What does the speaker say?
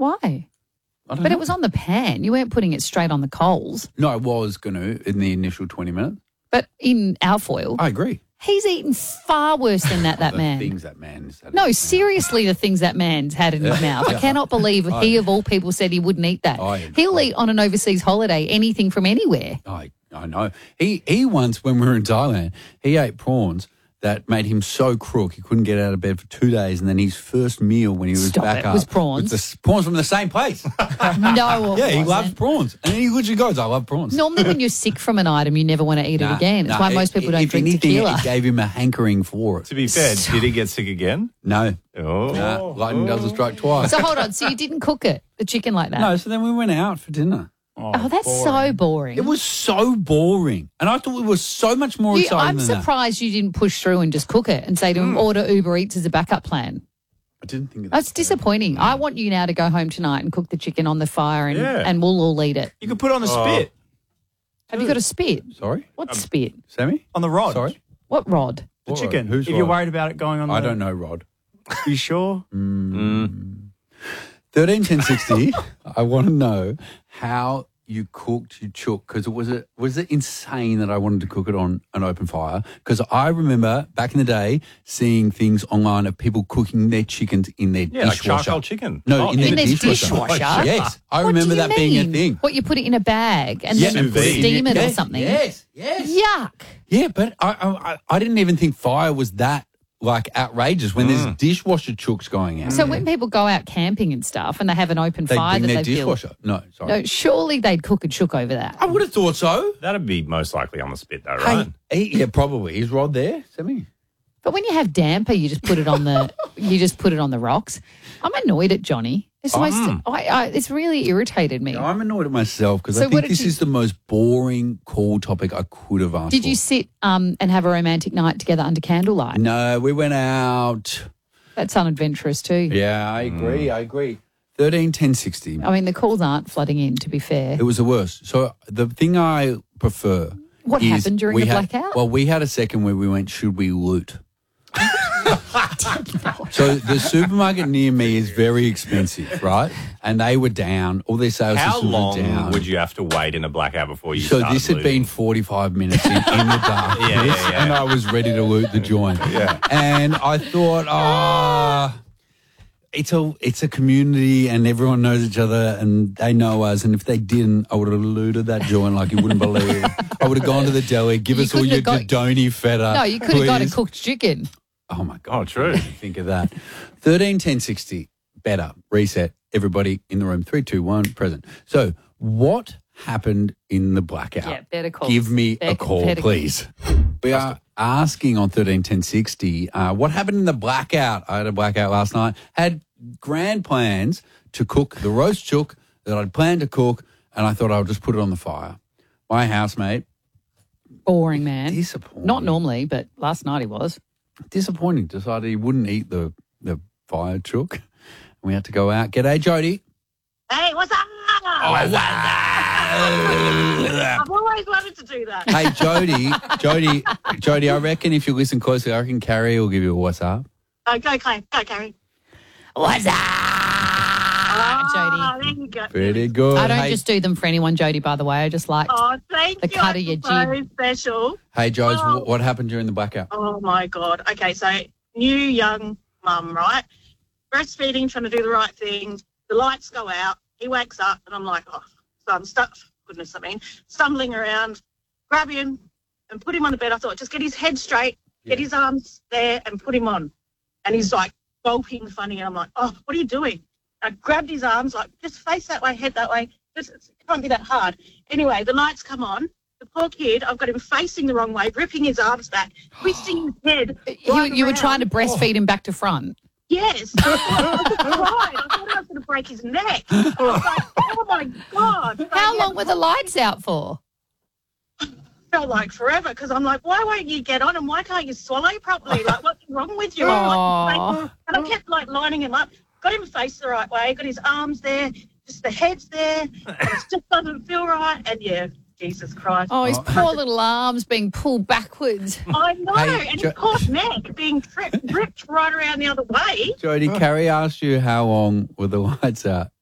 Why? I don't But know. it was on the pan. You weren't putting it straight on the coals. No, I was going to in the initial 20 minutes. But in alfoil, I agree. he's eaten far worse than that The man. things that man has had. No, seriously, the things that man's had in his mouth. I cannot believe he, of all people, said he wouldn't eat that. He'll eat on an overseas holiday anything from anywhere. I know. He once, when we were in Thailand, he ate prawns that made him so crook he couldn't get out of bed for 2 days. And then his first meal when he was back up was prawns. was the prawns from the same place. No, Yeah, he loves prawns. And he literally goes, I love prawns. Normally when you're sick from an item, you never want to eat it again. It's why most people don't drink tequila. It gave him a hankering for it. To be fair, did he get sick again? No. Oh. Lightning doesn't strike twice. So hold on. So you didn't cook it, the chicken like that? No, so then we went out for dinner. Oh, that's so boring. It was so boring. And I thought it was so much more exciting I'm than that. surprised you didn't push through and just cook it and say to him, order Uber Eats as a backup plan. I didn't think of that. That's disappointing. I want you now to go home tonight and cook the chicken on the fire and we'll all eat it. You could put it on the spit. Have you got a spit? Sorry? What spit? Sammy? On the rod. Sorry? What rod? The What chicken. rod? Who's if you're rod? worried about it going on I don't know, Rod. You sure? 131060, I want to know how you cooked your chook, because was it insane that I wanted to cook it on an open fire? Because I remember back in the day seeing things online of people cooking their chickens in their Yeah, like dishwasher. charcoal chicken. No, in in their their dishwasher. dishwasher? Yes, I What remember do you that being a mean? thing. What, you put it in a bag and then Sous vide. steam it or Yes, something? Yes. Yuck. Yeah, but I didn't even think fire was that outrageous when there's dishwasher chooks going out. So when people go out camping and stuff and they have an open They fire bring that their they built, dishwasher. No, sorry. no, surely they'd cook a chook over that. I would have thought so. That'd be most likely on the spit, though, right? Yeah, probably. Is Rod there? Sammy? But when you have damper, you just put it on the rocks. I'm annoyed at Johnny. It's the most, it's really irritated me. I'm annoyed at myself because So I what think did this you- is the most boring call topic I could have asked Did for. you sit and have a romantic night together under candlelight? No, we went out. That's unadventurous too. Yeah, I agree. 131060. I mean, the calls aren't flooding in, to be fair. It was the worst. So the thing I prefer What is happened during we the had- blackout? Well, we had a second where we went, should we loot? So the supermarket near me is very expensive, right? And they were down. All their sales How systems were long down. would you have to wait in a blackout before you So started this had looting? been 45 minutes in the darkness, Yeah. and I was ready to loot the joint. Yeah. And I thought, it's a community, and everyone knows each other, and they know us. And if they didn't, I would have looted that joint like you wouldn't believe. I would have gone to the deli, give You us all couldn't your have got- Dodoni feta. No, you could have got a please. cooked chicken. Oh my God! Oh, true. Think of that. 131060. Better reset. Everybody in the room. 3, 2, 1. Present. So, what happened in the blackout? Yeah, better call. Give me a Better- call, better- please. We are asking on 131060 what happened in the blackout. I had a blackout last night. Had grand plans to cook the roast chook that I'd planned to cook, and I thought I would just put it on the fire. My housemate, Boring, man. disappointing. Not normally, but last night he was. Disappointing. Decided he wouldn't eat the fire chook. We had to go out. G'day, Jody. Hey, what's up? I've always wanted to do that. Hey, Jody, I reckon if you listen closely, I reckon Carrie will give you a what's up. Go, Clay. Go, Carrie. What's up, Ah, Jody? there you go. Pretty good. I don't hey, just do them for anyone, Jody, by the way. I just like Oh, thank the you. cut of your So jib. special. Hey, Joes, Oh. what happened during the blackout? Oh, my God. Okay, so new young mum, right? Breastfeeding, trying to do the right thing. The lights go out. He wakes up, and I'm like, oh, so I'm stumbling around, grab him and put him on the bed. I thought, just get his head straight, get his arms there and put him on. And he's like gulping funny. And I'm like, oh, what are you doing? I grabbed his arms, like, just face that way, head that way. It can't be that hard. Anyway, the lights come on. The poor kid, I've got him facing the wrong way, ripping his arms back, twisting his head. You were trying to breastfeed him back to front. Yes. I cried. I thought I was going to break his neck. I was like, oh, my God. So, How yeah, long were the lights out for? felt like forever because I'm like, why won't you get on and why can't you swallow properly? Like, what's wrong with you? Aw. And I kept like lining him up, got him face the right way, got his arms there, just the head's there, and it just doesn't feel right. And yeah, Jesus Christ. Oh, his poor little arms being pulled backwards. I know, Hey, and his poor neck being ripped right around the other way. Jody, Carrie asked you how long were the lights out.